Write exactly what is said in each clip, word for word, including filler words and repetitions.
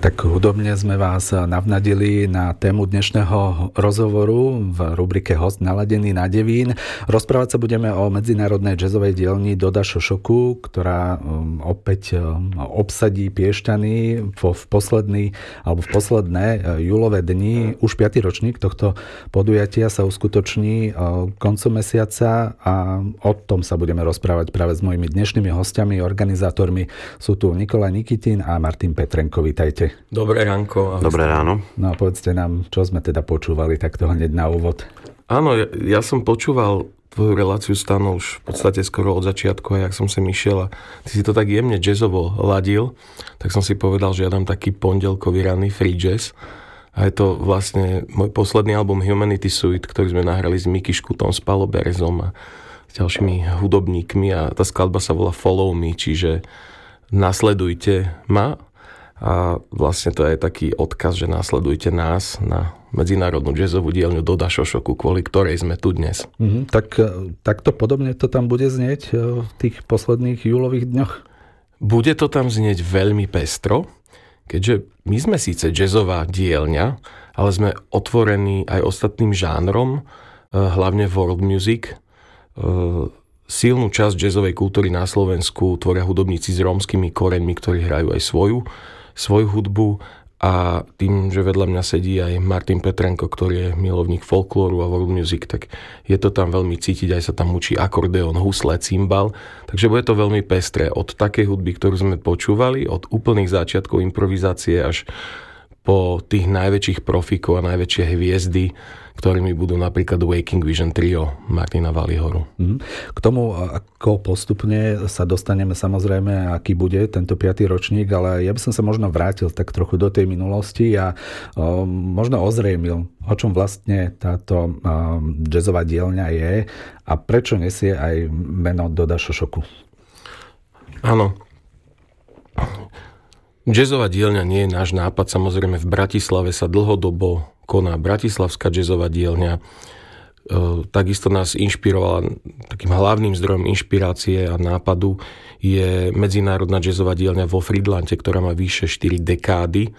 Tak hudobne sme vás navnadili na tému dnešného rozhovoru v rubrike Host naladený na Devín. Rozprávať sa budeme o medzinárodnej jazzovej dielni Doda Šošoku, ktorá opäť obsadí Piešťany v posledný, alebo v posledné júlové dni. Už piaty ročník tohto podujatia sa uskutoční koncom mesiaca a o tom sa budeme rozprávať práve s mojimi dnešnými hostiami, organizátormi. Sú tu Nikolaj Nikitin a Martin Petrenko. Vítajte. Dobré ránko. Dobré ráno. No a povedzte nám, čo sme teda počúvali takto hneď na úvod. Áno, ja, ja som počúval tvoju reláciu Stano už v podstate skoro od začiatku, a jak som sem išiel a ty si to tak jemne jazzovo ladil, tak som si povedal, že ja dám taký pondelkový ranný free jazz. A je to vlastne môj posledný album Humanity Suite, ktorý sme nahrali s Miky Škutom, s Palo Berezom a s ďalšími hudobníkmi, a tá skladba sa volá Follow Me, čiže nasledujte ma. A vlastne to je taký odkaz, že následujte nás na medzinárodnú jazzovú dielňu Doda Šošoku, kvôli ktorej sme tu dnes. Mm-hmm. Tak, takto podobne to tam bude znieť v tých posledných júlových dňoch? Bude to tam znieť veľmi pestro, keďže my sme síce jazzová dielňa, ale sme otvorení aj ostatným žánrom, hlavne world music. Silnú časť jazzovej kultúry na Slovensku tvoria hudobníci s rómskymi koreňmi, ktorí hrajú aj svoju svoju hudbu, a tým, že vedľa mňa sedí aj Martin Petrenko, ktorý je milovník folklóru a world music, tak je to tam veľmi cítiť, aj sa tam učí akordeón, husle, cymbal, takže bude to veľmi pestré. Od takej hudby, ktorú sme počúvali, od úplných začiatkov improvizácie až po tých najväčších profíkov a najväčšie hviezdy, ktorými budú napríklad Waking Vision Trio Martina Valihoru. K tomu, ako postupne sa dostaneme, samozrejme, aký bude tento piaty ročník, ale ja by som sa možno vrátil tak trochu do tej minulosti a o, možno ozrejmil, o čom vlastne táto o, jazzová dielňa je a prečo nesie aj meno Doda Šošoku. Áno. Jazzová dielňa nie je náš nápad. Samozrejme v Bratislave sa dlhodobo koná Bratislavská jazzová dielňa. E, takisto nás inšpirovala, takým hlavným zdrojom inšpirácie a nápadu je medzinárodná jazzová dielňa vo Fridlante, ktorá má vyše štyri dekády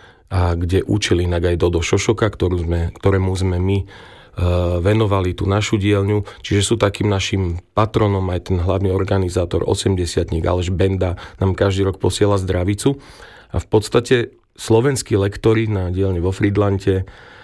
a kde učili inak aj Dodo Šošoka, ktorú sme, ktorému sme my e, venovali tú našu dielňu. Čiže sú takým našim patronom aj ten hlavný organizátor osemdesiatnik Aleš Benda, nám každý rok posiela zdravicu. A v podstate slovenskí lektori na dielni vo Fridlante e,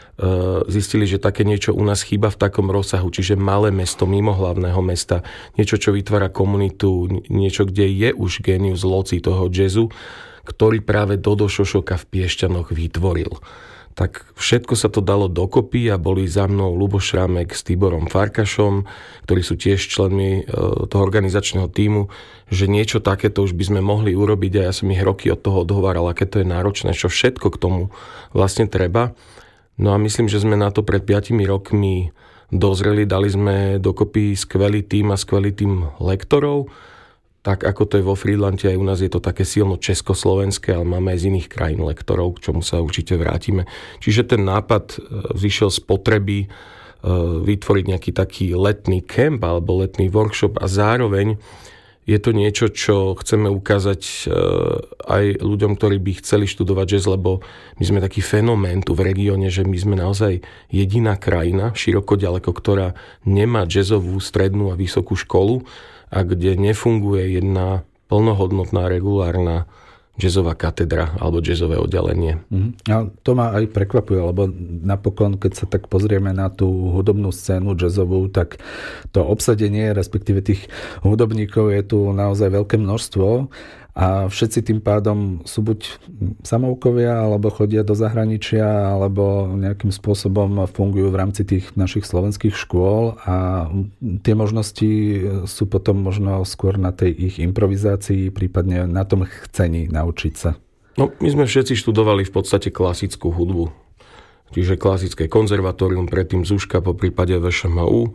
zistili, že také niečo u nás chýba v takom rozsahu, čiže malé mesto mimo hlavného mesta, niečo, čo vytvára komunitu, niečo, kde je už génius loci toho jazzu, ktorý práve Dodo Šošoka v Piešťanoch vytvoril. Tak všetko sa to dalo dokopy a boli za mnou Ľuboš Šrámek s Tiborom Farkašom, ktorí sú tiež členmi toho organizačného tímu, že niečo takéto už by sme mohli urobiť, a ja som ich roky od toho odhováral, aké to je náročné, čo všetko k tomu vlastne treba. No a myslím, že sme na to pred piatimi rokmi dozreli, dali sme dokopy skvelý tím a skvelý tím lektorov. Tak ako to je vo Fridlante, aj u nás je to také silno československé, ale máme aj z iných krajín lektorov, k čomu sa určite vrátime. Čiže ten nápad vyšiel z potreby vytvoriť nejaký taký letný kemp alebo letný workshop, a zároveň je to niečo, čo chceme ukázať aj ľuďom, ktorí by chceli študovať jazz, lebo my sme taký fenomén tu v regióne, že my sme naozaj jediná krajina, široko ďaleko, ktorá nemá jazzovú strednú a vysokú školu, a kde nefunguje jedna plnohodnotná, regulárna jazzová katedra alebo jazzové oddelenie. Mm. A to ma aj prekvapuje, lebo napokon, keď sa tak pozrieme na tú hudobnú scénu jazzovú, tak to obsadenie, respektíve tých hudobníkov je tu naozaj veľké množstvo. A všetci tým pádom sú buď samoukovia, alebo chodia do zahraničia, alebo nejakým spôsobom fungujú v rámci tých našich slovenských škôl, a tie možnosti sú potom možno skôr na tej ich improvizácii, prípadne na tom chcení naučiť sa. No, my sme všetci študovali v podstate klasickú hudbu. Čiže klasické konzervatórium, predtým Zúška, po prípade vé š em ú.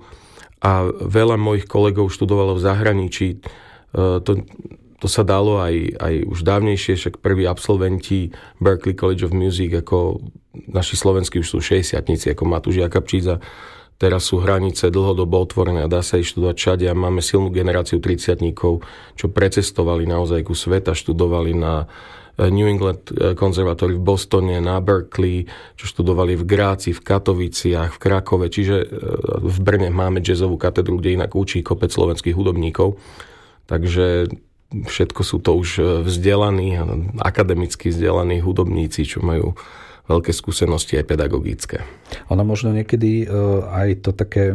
A veľa mojich kolegov študovalo v zahraničí. To To sa dalo aj, aj už dávnejšie, však prví absolventi Berklee College of Music, ako naši slovenskí už sú šesťdesiatnici, ako Matúš Jakabčík, a teraz sú hranice dlhodobo otvorené a dá sa ich študovať všade, a máme silnú generáciu tridsiatnikov, čo precestovali naozaj ku sveta, študovali na New England Conservatory v Bostone, na Berkeley, čo študovali v Gráci, v Katoviciach, v Krakove, čiže v Brne máme jazzovú katedru, kde inak učí kopec slovenských hudobníkov. Takže všetko sú to už vzdelaní, akademicky vzdelaní hudobníci, čo majú veľké skúsenosti aj pedagogické. Ono možno niekedy aj to také,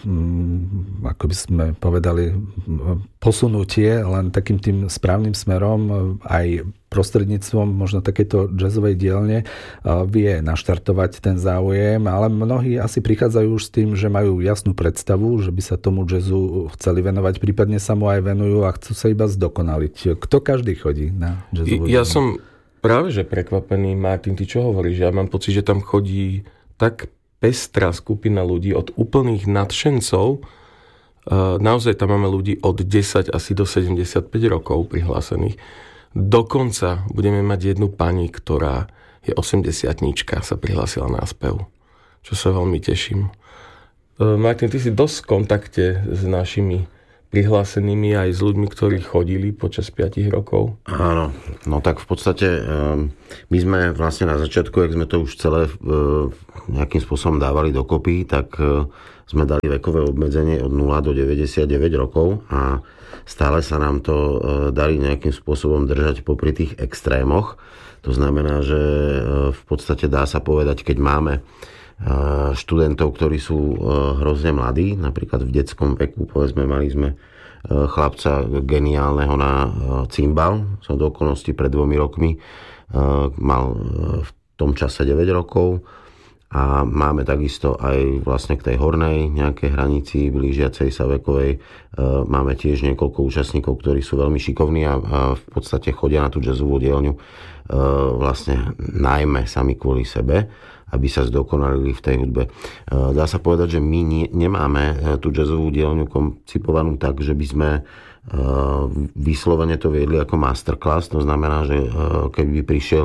ako by sme povedali, posunutie len takým tým správnym smerom aj prostredníctvom možno takéto jazzovej dielne vie naštartovať ten záujem, ale mnohí asi prichádzajú už s tým, že majú jasnú predstavu, že by sa tomu jazzu chceli venovať, prípadne sa mu aj venujú a chcú sa iba zdokonaliť. Kto každý chodí na jazzovú dielňu? Ja som práve že prekvapený, Martin, ty čo hovoríš? Ja mám pocit, že tam chodí tak pestrá skupina ľudí od úplných nadšencov. Naozaj tam máme ľudí od desať asi do sedemdesiatpäť rokov prihlásených. Dokonca budeme mať jednu pani, ktorá je osemdesiatnička, sa prihlásila na spev. Čo sa veľmi teším. Martin, ty si dosť v kontakte s našimi prihlásenými aj s ľuďmi, ktorí chodili počas piatich rokov? Áno, no tak v podstate my sme vlastne na začiatku, jak sme to už celé nejakým spôsobom dávali dokopy, tak sme dali vekové obmedzenie od nula do deväťdesiatdeväť rokov a stále sa nám to darí nejakým spôsobom držať popri tých extrémoch. To znamená, že v podstate dá sa povedať, keď máme študentov, ktorí sú hrozne mladí, napríklad v detskom veku, povedzme, mali sme chlapca geniálneho na cimbal, som do okolností pred dvomi rokmi, mal v tom čase deväť rokov a máme takisto aj vlastne k tej hornej nejakej hranici blížiacej sa vekovej, máme tiež niekoľko účastníkov, ktorí sú veľmi šikovní a v podstate chodia na tú jazzovú dielňu vlastne najmä sami kvôli sebe, aby sa zdokonalili v tej hudbe. Dá sa povedať, že my nie, nemáme tú jazzovú dielňu koncipovanú tak, že by sme vyslovene to viedli ako masterclass. To znamená, že keby prišiel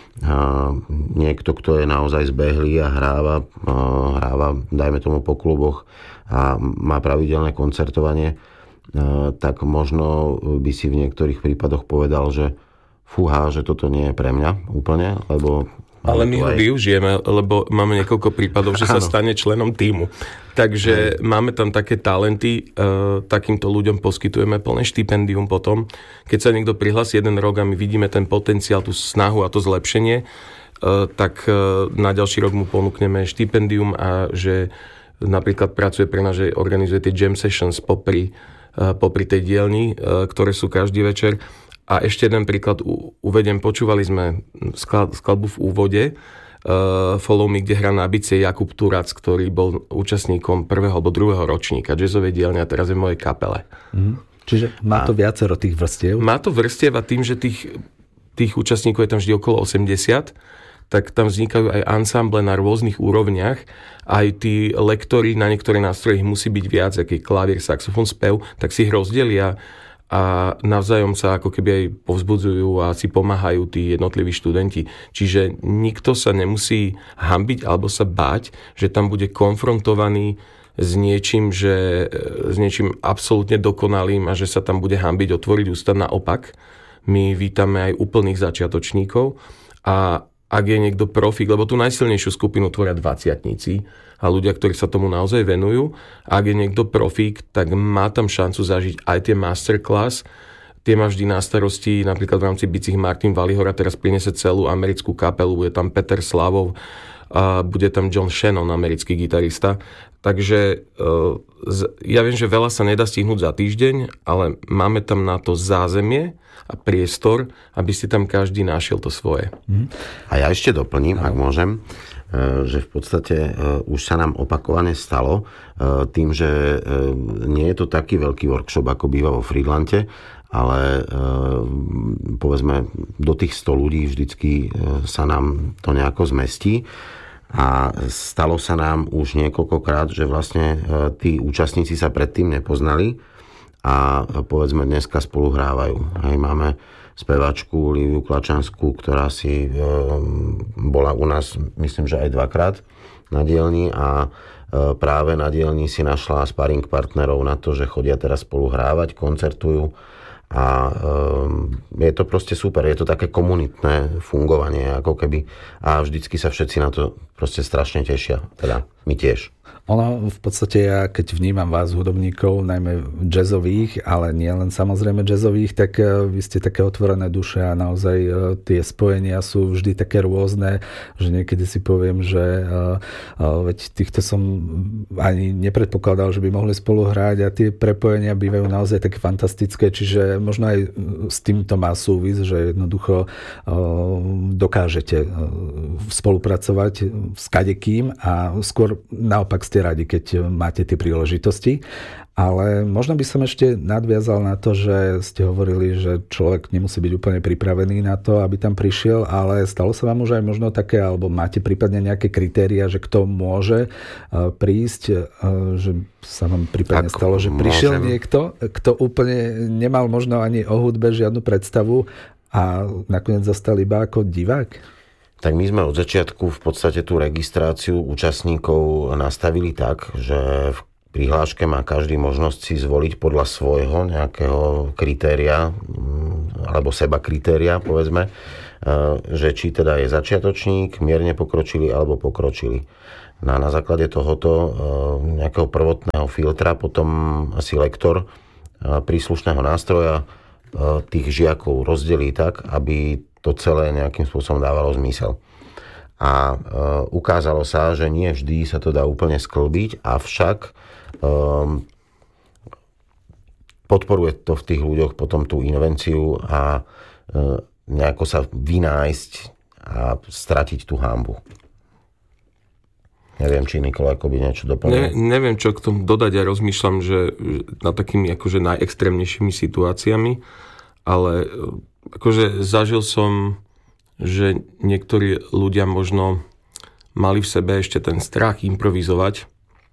niekto, kto je naozaj zbehlý a hráva, hráva, dajme tomu po kluboch a má pravidelné koncertovanie, tak možno by si v niektorých prípadoch povedal, že fúha, že toto nie je pre mňa úplne, lebo ale my ho aj využijeme, lebo máme niekoľko prípadov, že sa stane členom tímu. Takže máme tam také talenty, e, takýmto ľuďom poskytujeme plné štipendium potom. Keď sa niekto prihlási jeden rok a my vidíme ten potenciál, tú snahu a to zlepšenie, e, tak e, na ďalší rok mu ponúkneme štipendium a že napríklad pracuje pre nás, že organizuje tie jam sessions popri, e, popri tej dielni, e, ktoré sú každý večer. A ešte jeden príklad uvedem, počúvali sme skladbu v úvode uh, Follow Me, kde hrá na bicie Jakub Turac, ktorý bol účastníkom prvého alebo druhého ročníka jazzovej dielne a teraz je v mojej kapele. Mm. Čiže má to a viacero tých vrstiev? Má to vrstiev a tým, že tých, tých účastníkov je tam vždy okolo osemdesiat, tak tam vznikajú aj ansámble na rôznych úrovniach. Aj tí lektori na niektoré nástroje musí byť viac, aký klavír, saxofón, spev, tak si ich rozdelia a navzájom sa ako keby aj povzbudzujú a si pomáhajú tí jednotliví študenti. Čiže nikto sa nemusí hanbiť alebo sa báť, že tam bude konfrontovaný s niečím, že, s niečím absolútne dokonalým a že sa tam bude hanbiť otvoriť ústa. Naopak, my vítame aj úplných začiatočníkov a ak je niekto profík, lebo tú najsilnejšiu skupinu tvoria dvadsiatnici a ľudia, ktorí sa tomu naozaj venujú. A ak je niekto profík, tak má tam šancu zažiť aj tie masterclass. Tie má vždy na starosti, napríklad v rámci Bicích Martin Valihora teraz priniesie celú americkú kapelu, bude tam Peter Slavov a bude tam John Shannon, americký gitarista. Takže ja viem, že veľa sa nedá stihnúť za týždeň, ale máme tam na to zázemie a priestor, aby si tam každý našiel to svoje. A ja ešte doplním, ak môžem, že v podstate už sa nám opakovane stalo tým, že nie je to taký veľký workshop, ako býva vo Friedlante, ale povedzme do tých sto ľudí vždycky sa nám to nejako zmestí. A stalo sa nám už niekoľkokrát, že vlastne tí účastníci sa predtým nepoznali a povedzme dneska spolu hrávajú. Hej, máme spevačku Liviu Klačanskú, ktorá si e, bola u nás, myslím, že aj dvakrát na dielni a e, práve na dielni si našla sparring partnerov na to, že chodia teraz spolu hrávať, koncertujú A um, je to proste super, je to také komunitné fungovanie, ako keby. A vždycky sa všetci na to proste strašne tešia. Teda my tiež. Ono v podstate, ja keď vnímam vás hudobníkov, najmä jazzových, ale nie len samozrejme jazzových, tak vy ste také otvorené duše a naozaj tie spojenia sú vždy také rôzne, že niekedy si poviem, že veď týchto som ani nepredpokladal, že by mohli spolu hrať a tie prepojenia bývajú naozaj také fantastické, čiže možno aj s týmto má súvis, že jednoducho dokážete spolupracovať s kadekým a skôr naopak ste radi, keď máte tie príležitosti. Ale možno by som ešte nadviazal na to, že ste hovorili, že človek nemusí byť úplne pripravený na to, aby tam prišiel, ale stalo sa vám už aj možno také, alebo máte prípadne nejaké kritéria, že kto môže prísť, že sa vám prípadne tak stalo, že prišiel môžem. Niekto, kto úplne nemal možno ani o hudbe žiadnu predstavu a nakoniec zostal iba ako divák? Tak my sme od začiatku v podstate tú registráciu účastníkov nastavili tak, že v prihláške má každý možnosť si zvoliť podľa svojho nejakého kritéria, alebo seba kritéria, povedzme, že či teda je začiatočník, mierne pokročilý alebo pokročilý. No a na základe tohoto nejakého prvotného filtra potom asi lektor príslušného nástroja tých žiakov rozdelí tak, aby to celé nejakým spôsobom dávalo zmysel. A e, ukázalo sa, že nie vždy sa to dá úplne sklbiť, avšak e, podporuje to v tých ľuďoch potom tú invenciu a e, nejako sa vynájsť a stratiť tú hanbu. Neviem, či Nikolaj by niečo doplnil. Ne, neviem, čo k tomu dodať. Ja rozmýšľam, že na takými akože najextrémnejšími situáciami, ale akože zažil som, že niektorí ľudia možno mali v sebe ešte ten strach improvizovať.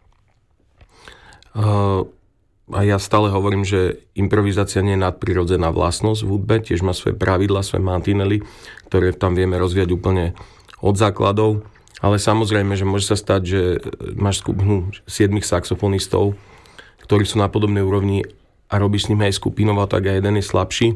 A ja stále hovorím, že improvizácia nie je nadprirodzená vlastnosť v hudbe, tiež má svoje pravidlá, svoje mantinely, ktoré tam vieme rozvíjať úplne od základov. Ale samozrejme, že môže sa stať, že máš skupinu siedmich saxofonistov, ktorí sú na podobnej úrovni a robíš s nimi aj skupinovo, tak aj jeden je slabší.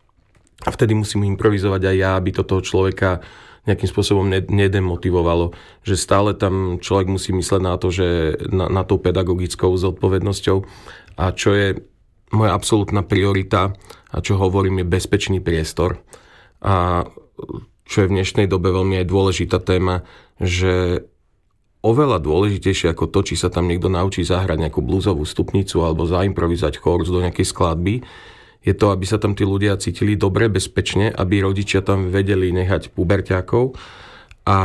A vtedy musím improvizovať aj ja, aby to toho človeka nejakým spôsobom nedemotivovalo. Že stále tam človek musí mysleť na to, že na, na tou pedagogickou zodpovednosťou. A čo je moja absolútna priorita a čo hovorím, je bezpečný priestor. A čo je v dnešnej dobe veľmi aj dôležitá téma, že oveľa dôležitejšie ako to, či sa tam niekto naučí zahrať nejakú bluesovú stupnicu alebo zaimprovizovať chorus do nejakej skladby, je to, aby sa tam tí ľudia cítili dobre, bezpečne, aby rodičia tam vedeli nechať puberťákov a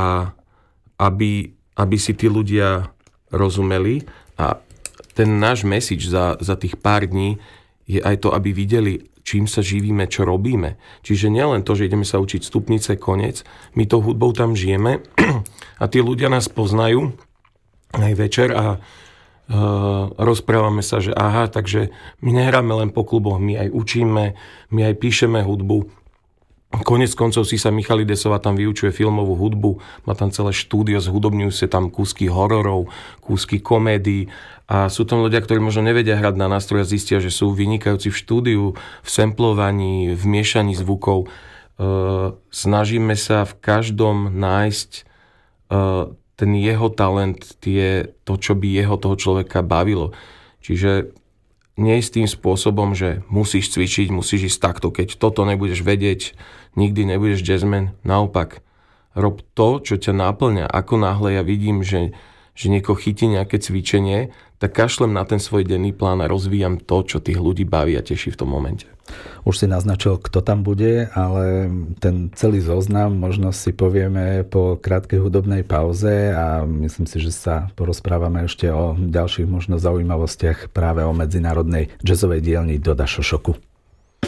aby, aby si tí ľudia rozumeli. A ten náš message za, za tých pár dní je aj to, aby videli, čím sa živíme, čo robíme. Čiže nielen to, že ideme sa učiť stupnice, koniec, my tou hudbou tam žijeme a tí ľudia nás poznajú aj večer a Uh, rozprávame sa, že aha, takže my nehráme len po kluboch, my aj učíme, my aj píšeme hudbu. Konec koncov si sa Michalidesová tam vyučuje filmovú hudbu, má tam celé štúdio, zhudobňujú sa tam kúsky hororov, kúsky komédií a sú tam ľudia, ktorí možno nevedia hrať na nástroje a zistia, že sú vynikajúci v štúdiu, v samplovaní, v miešaní zvukov. Uh, snažíme sa v každom nájsť uh, ten jeho talent, tie, to, čo by jeho toho človeka bavilo. Čiže nie s tým spôsobom, že musíš cvičiť, musíš ísť takto, keď toto nebudeš vedieť, nikdy nebudeš jazzman. Naopak, rob to, čo ťa náplňa. Ako náhle ja vidím, že, že niekoho chytí nejaké cvičenie, tak kašlem na ten svoj denný plán a rozvíjam to, čo tých ľudí baví a teší v tom momente. Už si naznačil, kto tam bude, ale ten celý zoznam možno si povieme po krátkej hudobnej pauze a myslím si, že sa porozprávame ešte o ďalších možno zaujímavostiach práve o medzinárodnej jazzovej dielni Doda Šošoku.